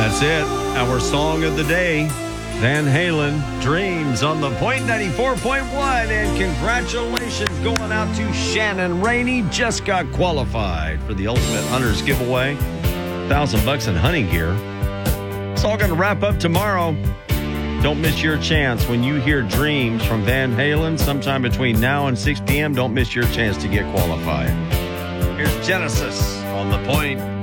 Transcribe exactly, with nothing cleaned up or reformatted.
That's it. Our song of the day, Van Halen, Dreams on the Point ninety-four point one. And congratulations going out to Shannon Rainey. Just got qualified for the Ultimate Hunters giveaway. Thousand bucks in hunting gear. It's all going to wrap up tomorrow. Don't miss your chance when you hear Dreams from Van Halen sometime between now and six p.m. Don't miss your chance to get qualified. Here's Genesis on the Point.